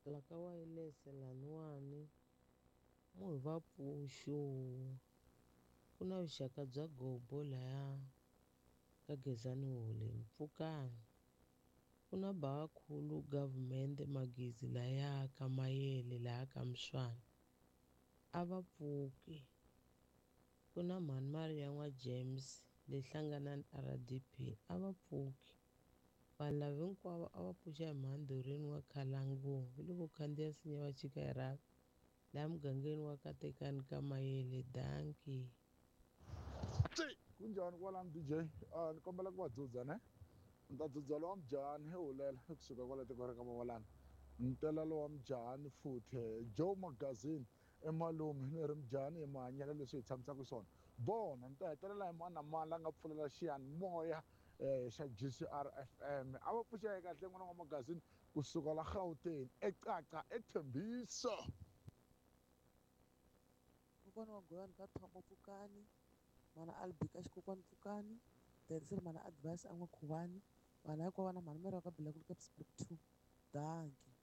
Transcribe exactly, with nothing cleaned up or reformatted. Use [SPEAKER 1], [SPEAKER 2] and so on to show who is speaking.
[SPEAKER 1] La ka wireless laniwani mu hi vapuxu ku na vuxaka bya Gobo laya ka Gezani Hole Mpfukani ku na Bakakhulu Government Magezi laya ka Mayele laya ka Mswane a va pfuki ku na Mhani Maria N'wa-James leyi hlanganani R D P a va pfuki vanhu lava hinkwavo a va pfuxa hi mhandorweni wa Khalanguvungu loko khandziya nsinya va chika hi raka laha mugangeni wa Katekani ka Mayele danki.
[SPEAKER 2] Kunjani kwalani D J? Ah, ni kombela ku va dzudza ne ni ta dzudza lowa mujahani hi hulela kusuka kwala tiko ra ka Mawalani ni tela lowa mujahani futhi Joe Magazine emalume ni ri mujahani hi mahanyelo leswi hi tshamisaka swona bona ni ta hetelela hi mani na mani la nga pfulela xiyanimoya um xa G C R F M a va pfuxa hi kahle n'wana wa magazini kusuka la Gauteng eQaqa eThembiso.
[SPEAKER 3] Kokwana wa Goyani ka Thomo Pfukani mana Albika xikokwani Pfukani tirhiseni mana Advice a N'wakhuvani vanhu hinkwavo va na mhani miri wa ka Bilakulu Capesback two danki.